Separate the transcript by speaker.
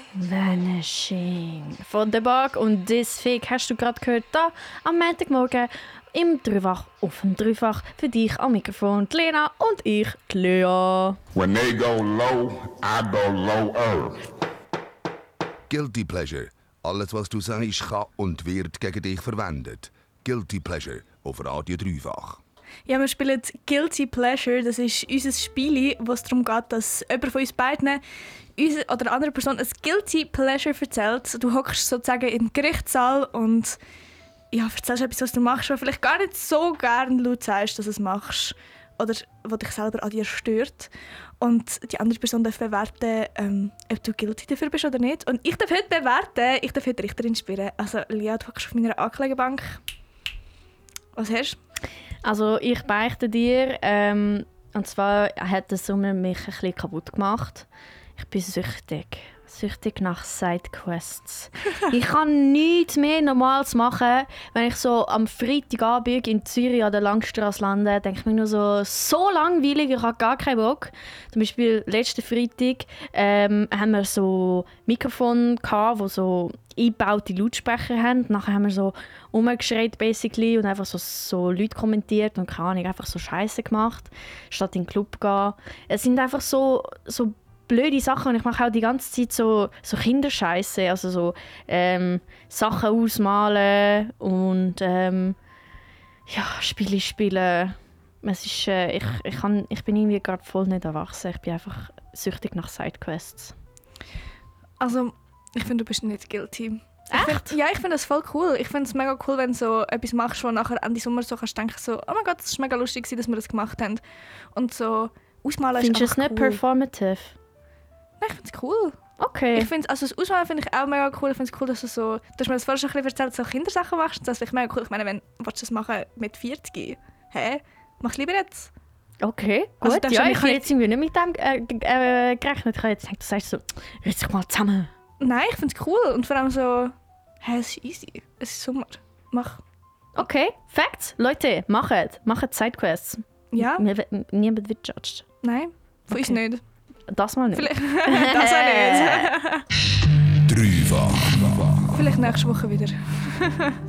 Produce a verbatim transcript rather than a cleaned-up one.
Speaker 1: Vanishing von The Bug und «This Fig» hast du gerade gehört, da am Montagmorgen im Dreifach auf dem Dreifach. Für dich am Mikrofon die Lena und ich, die Lea.
Speaker 2: When they go low, I go lower.
Speaker 3: Guilty Pleasure. Alles, was du sagst, kann und wird gegen dich verwendet. Guilty Pleasure auf Radio Dreifach.
Speaker 4: Ja, wir spielen Guilty Pleasure. Das ist unser Spiel, wo es darum geht, dass jemand von uns beiden uns oder eine andere Person ein Guilty Pleasure erzählt. Du hockst sozusagen im Gerichtssaal und ja, erzählst etwas, was du machst, was vielleicht gar nicht so gerne laut sagst, dass du es machst. Oder was dich selber an dir stört. Und die andere Person darf bewerten, ähm, ob du guilty dafür bist oder nicht. Und ich darf heute bewerten, ich darf heute Richterin spielen. Also Lea, du hockst auf meiner Anklägebank. Was hast du?
Speaker 1: Also ich beichte dir, ähm, und zwar hat der Sommer mich ein bisschen kaputt gemacht. Ich bin süchtig. Süchtig nach Sidequests. Ich kann nichts mehr Normales machen. Wenn ich so am Freitagabend in Zürich an der Langstrasse lande, denke ich mir nur so, so langweilig, ich habe gar keinen Bock. Zum Beispiel letzten Freitag ähm, haben wir so Mikrofone gehabt, die so eingebaute Lautsprecher haben. Nachher haben wir so rumgeschreit basically und einfach so, so Leute kommentiert und keine Ahnung, einfach so Scheiße gemacht, statt in den Club zu gehen. Es sind einfach so, so blöde Sachen und ich mache auch die ganze Zeit so, so Kinderscheiße, also so ähm, Sachen ausmalen und ähm, ja, Spiele spielen. Es ist, äh, ich, ich, kann, ich bin irgendwie gerade voll nicht erwachsen, ich bin einfach süchtig nach Sidequests.
Speaker 4: Also, ich finde, du bist nicht guilty.
Speaker 1: Echt?
Speaker 4: Ich find, ja, ich finde das voll cool. Ich finde es mega cool, wenn du so etwas machst, wo nachher Ende Sommer so kannst denken so, oh mein Gott, das war mega lustig, dass wir das gemacht haben. Und so ausmalen
Speaker 1: Findest
Speaker 4: ist
Speaker 1: du
Speaker 4: einfach
Speaker 1: es nicht
Speaker 4: cool.
Speaker 1: performative?
Speaker 4: Nein, ich finde es cool.
Speaker 1: Okay.
Speaker 4: Ich finde, also das Ausmalen finde ich auch mega cool. Ich finde es cool, dass du so, du hast mir das vorher schon ein bisschen erzählt, so Kindersachen machst. Das finde ich mega cool. Ich meine, wenn du das machen mit vierzig, hä? Mach es lieber jetzt.
Speaker 1: Okay,
Speaker 4: Also
Speaker 1: gut.
Speaker 4: darfst
Speaker 1: Ja,
Speaker 4: du
Speaker 1: ich
Speaker 4: mich
Speaker 1: habe
Speaker 4: nicht-
Speaker 1: jetzt irgendwie nicht mit dem äh, g- äh, gerechnet. Ich habe jetzt gedacht, du sagst so, reiss dich mal zusammen.
Speaker 4: Nein, ich finde es cool. Und vor allem so, hä, es ist easy. Es ist Sommer. Mach.
Speaker 1: Okay, Facts. Leute, macht. Macht Sidequests.
Speaker 4: Ja?
Speaker 1: Mir wird- Niemand wird judged.
Speaker 4: Nein, von uns
Speaker 1: Okay.
Speaker 4: nicht.
Speaker 1: Das mal nicht.
Speaker 4: Vielleicht das auch nicht.
Speaker 3: Dreifach.
Speaker 4: Vielleicht nächste Woche wieder.